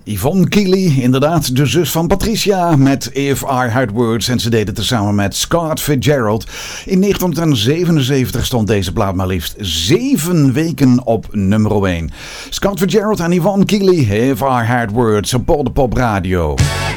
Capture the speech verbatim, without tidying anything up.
Yvonne Keely, inderdaad de zus van Patricia met If I Had Words. En ze deden het tezamen met Scott Fitzgerald. In negentien zevenenzeventig stond deze plaat maar liefst zeven weken op nummer één. Scott Fitzgerald en Yvonne Keely, If I Had Words op Pop Radio.